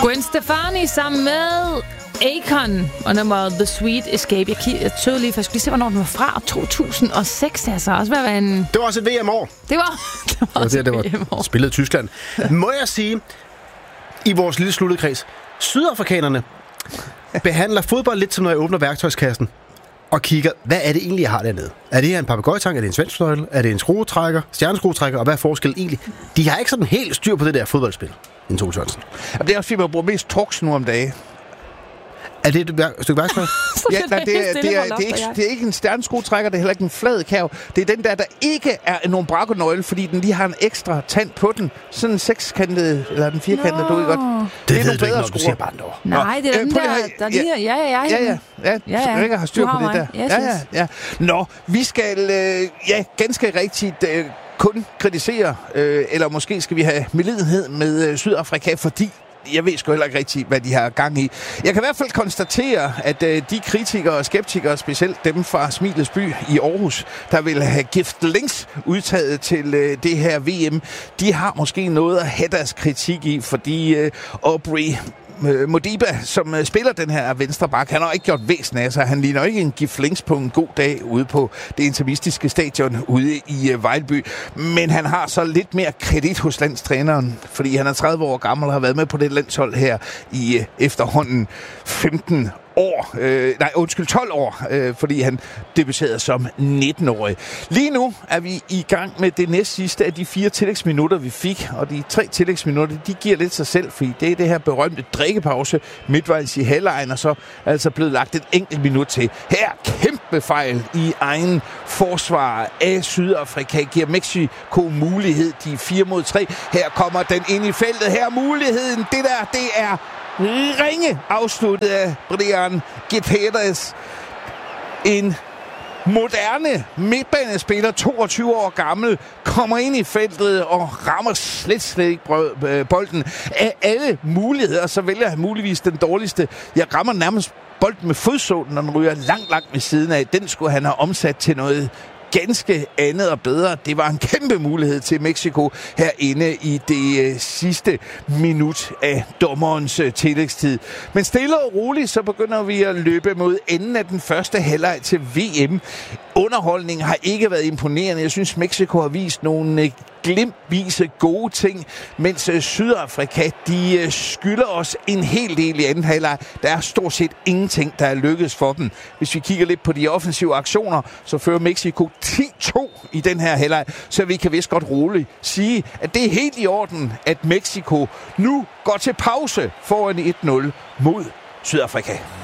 Gwen Stefani sammen med Akon og nummer The Sweet Escape. Jeg tøvede lige, for jeg skulle lige se, hvornår den var fra. 2006, altså. Også være en... Det var også et VM-år. Det var spillet i Tyskland. Må jeg sige, i vores lille sluttede kreds, sydafrikanerne behandler fodbold lidt som, når jeg åbner værktøjskassen og kigger, hvad er det egentlig, jeg har dernede? Er det her en papegøjetang? Er det en svenskfløjtel? Er det en skruetrækker? Stjerneskruetrækker? Og hvad er forskellen egentlig? De har ikke sådan helt styr på det der fodboldspil, en Tove Sørensen. Det er også fordi, man bruger mest trucks nu om dagen. Er det et stykke værktøj? Ja, nej, det er ikke en stjerneskruetrækker, det er heller ikke en flad kav. Det er den der ikke er nogen brakkenøgle, fordi den lige har en ekstra tand på den. Sådan en sekskantet, eller den firkantet, du ved godt. Det er nogle bedre, når du siger bare noget. Nej, det er den der lige... Ja. Rikker har styr på det der. Ja. Nå, vi skal ganske rigtigt kun kritisere, eller måske skal vi have medlidenhed med Sydafrika, fordi jeg ved sgu heller ikke rigtigt, hvad de har gang i. Jeg kan i hvert fald konstatere, at de kritikere og skeptikere, specielt dem fra Smilets by i Aarhus, der vil have gift links udtaget til det her VM, de har måske noget at have deres kritik i, fordi Aubrey Modiba, som spiller den her venstre bak, han har ikke gjort væsen af sig. Han ligner ikke en giflings på en god dag ude på det interimistiske stadion ude i Vejlby. Men han har så lidt mere kredit hos landstræneren, fordi han er 30 år gammel og har været med på det landshold her i efterhånden 12 år, fordi han debuterede som 19-årig. Lige nu er vi i gang med det næst sidste af de 4 tillægsminutter, vi fik, og de 3 tillægsminutter, de giver lidt sig selv, fordi det er det her berømte drikkepause midtvejs i halvlejen, og så er altså blevet lagt et enkelt minut til. Her kæmpe fejl i egen forsvar af Sydafrika, giver Mexico mulighed, de 4 mod 3. Her kommer den ind i feltet, her muligheden, det er ringe afsluttet af Brian Gutierrez. En moderne midtbanespiller, 22 år gammel, kommer ind i feltet og rammer slet ikke bolden. Af alle muligheder, så vælger han muligvis den dårligste. Jeg rammer nærmest bolden med fodsålen, og den ryger langt ved siden af. Den skulle han have omsat til noget ganske andet og bedre. Det var en kæmpe mulighed til Mexico herinde i det sidste minut af dommerens tillægstid. Men stille og roligt, så begynder vi at løbe mod enden af den første halvleg til VM. Underholdningen har ikke været imponerende. Jeg synes, Mexico har vist nogle glimtvise gode ting, mens Sydafrika, de skylder os en hel del i anden halvleg. Der er stort set ingenting, der er lykkedes for dem. Hvis vi kigger lidt på de offensive aktioner, så fører Mexico 10-2 i den her halvleg, så vi kan vist godt roligt sige, at det er helt i orden, at Mexico nu går til pause foran 1-0 mod Sydafrika.